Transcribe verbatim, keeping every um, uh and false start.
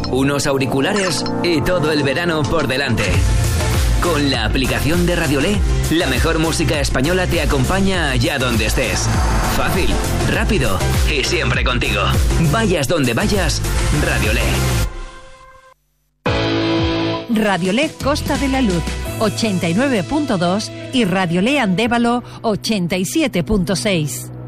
unos auriculares y todo el verano por delante. Con la aplicación de Radiolé, la mejor música española te acompaña allá donde estés. Fácil, rápido y siempre contigo. Vayas donde vayas, Radiolé. Radiolé Costa de la Luz ochenta y nueve punto dos y Radiolé Andévalo ochenta y siete punto seis.